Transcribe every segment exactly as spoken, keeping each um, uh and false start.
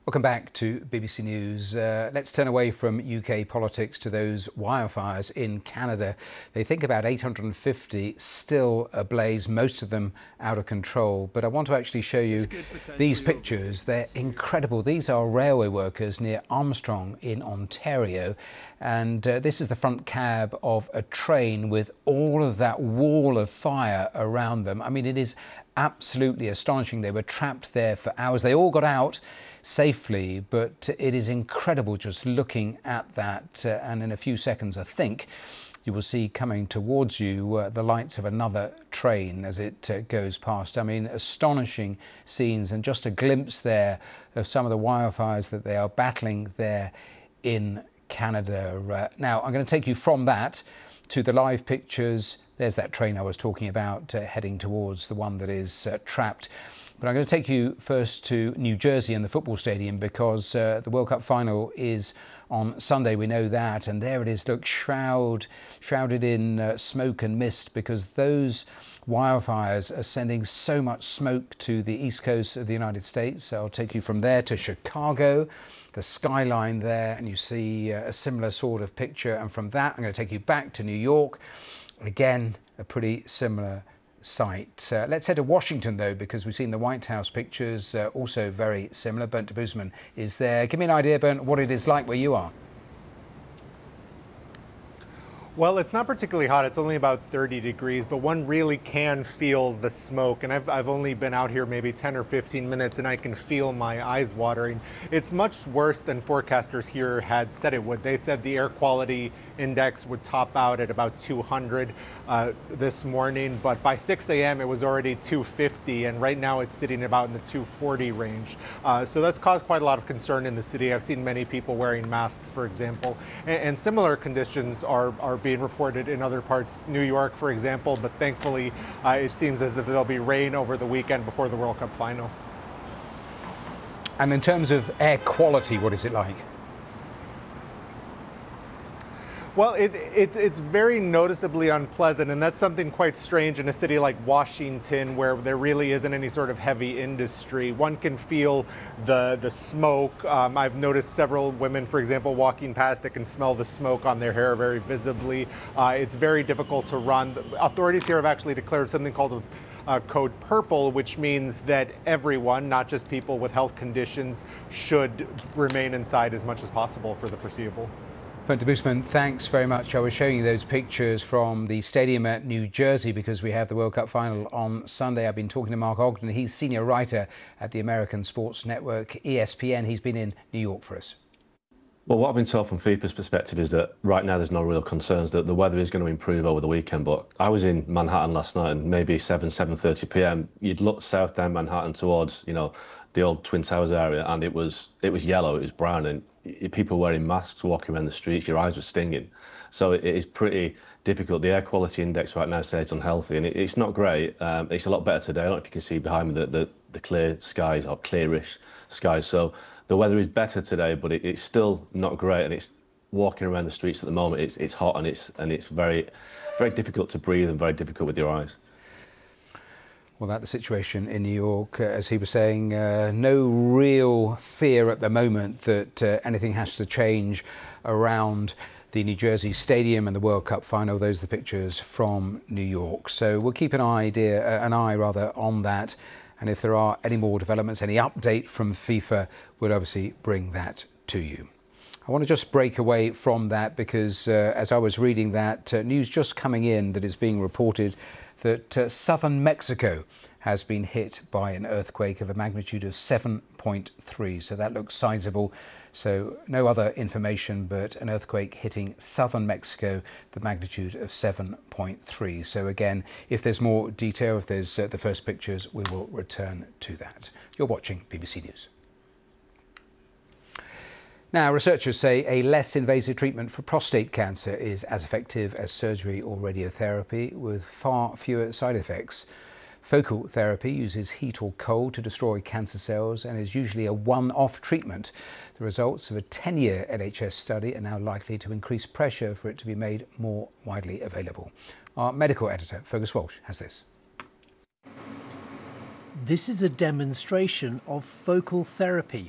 Welcome back to B B C News. Uh, let's turn away from U K politics to those wildfires in Canada. They think about eight hundred fifty still ablaze, most of them out of control. But I want to actually show you these pictures. They're incredible. These are railway workers near Armstrong in Ontario. And uh, this is the front cab of a train with all of that wall of fire around them. I mean, it is absolutely astonishing. They were trapped there for hours. They all got out safely, but it is incredible just looking at that. Uh, and in a few seconds, I think, you will see coming towards you uh, the lights of another train as it uh, goes past. I mean, astonishing scenes, and just a glimpse there of some of the wildfires that they are battling there in Canada. Uh, now, I'm going to take you from that to the live pictures. There's that train I was talking about uh, heading towards the one that is uh, trapped. But I'm going to take you first to New Jersey and the football stadium, because uh, the World Cup final is on Sunday. We know that. And there it is. Look, shroud, shrouded in uh, smoke and mist, because those wildfires are sending so much smoke to the east coast of the United States. I'll take you from there to Chicago, the skyline there, and you see uh, a similar sort of picture. And from that, I'm going to take you back to New York. Again, a pretty similar site. Uh, let's head to Washington, though, because we've seen the White House pictures, uh, also very similar. Bernd Debusmann is there. Give me an idea, Bernd, what it is like where you are. Well, it's not particularly hot. It's only about thirty degrees, but one really can feel the smoke. And I've, I've only been out here maybe ten or fifteen minutes, and I can feel my eyes watering. It's much worse than forecasters here had said it would. They said the air quality index would top out at about two hundred uh, this morning, but by six a m it was already two fifty, and right now it's sitting about in the two forty range. Uh, so that's caused quite a lot of concern in the city. I've seen many people wearing masks, for example, and, and similar conditions are, are being reported in other parts, New York, for example, but thankfully uh, it seems as if there'll be rain over the weekend before the World Cup final. And in terms of air quality, what is it like? Well, it, it, it's very noticeably unpleasant, and that's something quite strange in a city like Washington, where there really isn't any sort of heavy industry. One can feel the, the smoke. Um, I've noticed several women, for example, walking past that can smell the smoke on their hair very visibly. Uh, it's very difficult to run. The authorities here have actually declared something called a Uh, code purple, which means that everyone, not just people with health conditions, should remain inside as much as possible for the foreseeable. Bernd Debusmann, thanks very much. I was showing you those pictures from the stadium at New Jersey because we have the World Cup final on Sunday. I've been talking to Mark Ogden. He's senior writer at the American Sports Network, E S P N. He's been in New York for us. Well, what I've been told from FIFA's perspective is that right now there's no real concerns that the weather is going to improve over the weekend. But I was in Manhattan last night, and maybe seven, seven thirty p m you'd look south down Manhattan towards, you know, the old Twin Towers area, and it was it was yellow, it was brown, and people wearing masks walking around the streets. Your eyes were stinging. So it is pretty difficult. The air quality index right now says it's unhealthy, and it, it's not great. Um, it's a lot better today. I don't know if you can see behind me the, the, the clear skies, or clearish skies. So the weather is better today, but it, it's still not great, and it's walking around the streets at the moment. It's it's hot, and it's and it's very very difficult to breathe and very difficult with your eyes. Well, that's the situation in New York. Uh, as he was saying, uh, no real fear at the moment that uh, anything has to change around the New Jersey Stadium and the World Cup final. Those are the pictures from New York. So we'll keep an idea, uh, an eye rather, on that. And if there are any more developments, any update from FIFA, we'll obviously bring that to you. I want to just break away from that because uh, as I was reading that, uh, news just coming in that is being reported that uh, southern Mexico has been hit by an earthquake of a magnitude of seven point three. So that looks sizable. So no other information, but an earthquake hitting southern Mexico, the magnitude of seven point three. So again, if there's more detail, if there's uh, the first pictures, we will return to that. You're watching B B C News. Now, researchers say a less invasive treatment for prostate cancer is as effective as surgery or radiotherapy, with far fewer side effects. Focal therapy uses heat or cold to destroy cancer cells and is usually a one-off treatment. The results of a ten-year N H S study are now likely to increase pressure for it to be made more widely available. Our medical editor, Fergus Walsh, has this. This is a demonstration of focal therapy.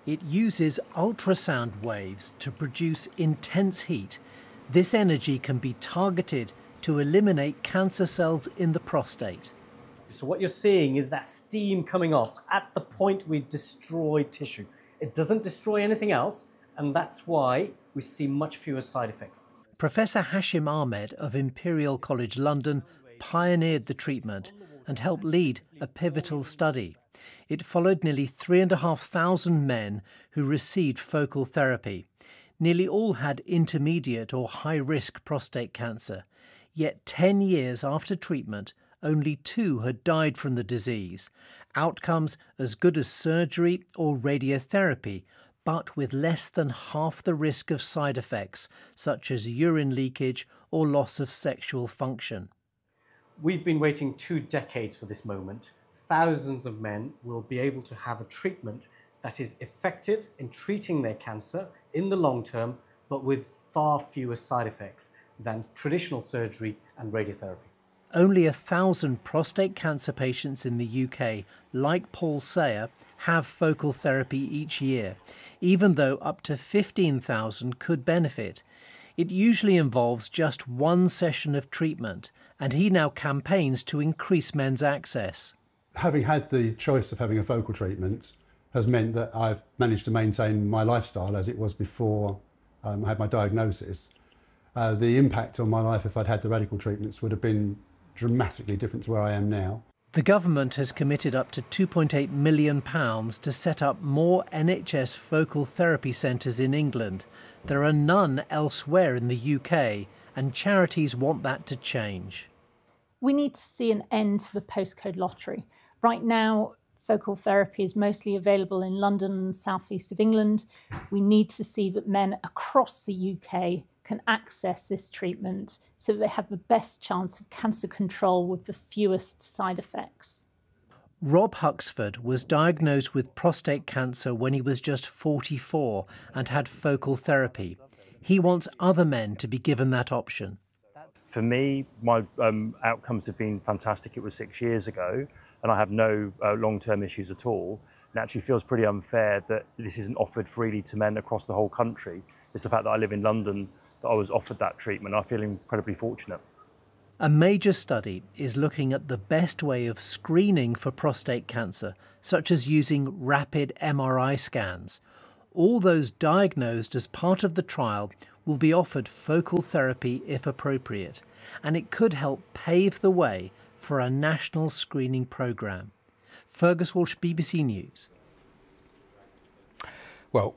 It uses ultrasound waves to produce intense heat. This energy can be targeted to eliminate cancer cells in the prostate. So what you're seeing is that steam coming off at the point we destroy tissue. It doesn't destroy anything else, and that's why we see much fewer side effects. Professor Hashim Ahmed of Imperial College London pioneered the treatment and helped lead a pivotal study. It followed nearly three and a half thousand men who received focal therapy. Nearly all had intermediate or high-risk prostate cancer. Yet ten years after treatment, only two had died from the disease. Outcomes as good as surgery or radiotherapy, but with less than half the risk of side effects, such as urine leakage or loss of sexual function. We've been waiting two decades for this moment. Thousands of men will be able to have a treatment that is effective in treating their cancer in the long term, but with far fewer side effects than traditional surgery and radiotherapy. Only a thousand prostate cancer patients in the U K, like Paul Sayer, have focal therapy each year, even though up to fifteen thousand could benefit. It usually involves just one session of treatment, and he now campaigns to increase men's access. Having had the choice of having a focal treatment has meant that I've managed to maintain my lifestyle as it was before um, I had my diagnosis. Uh, the impact on my life if I'd had the radical treatments would have been dramatically different to where I am now. The government has committed up to two point eight million pounds to set up more N H S focal therapy centres in England. There are none elsewhere in the U K, and charities want that to change. We need to see an end to the postcode lottery. Right now, focal therapy is mostly available in London and the southeast of England. We need to see that men across the U K can access this treatment so that they have the best chance of cancer control with the fewest side effects. Rob Huxford was diagnosed with prostate cancer when he was just forty-four and had focal therapy. He wants other men to be given that option. For me, my um, outcomes have been fantastic. It was six years ago, and I have no uh, long-term issues at all. It actually feels pretty unfair that this isn't offered freely to men across the whole country. It's the fact that I live in London that I was offered that treatment. I feel incredibly fortunate. A major study is looking at the best way of screening for prostate cancer, such as using rapid M R I scans. All those diagnosed as part of the trial will be offered focal therapy if appropriate, and it could help pave the way for a national screening programme. Fergus Walsh, B B C News. Well,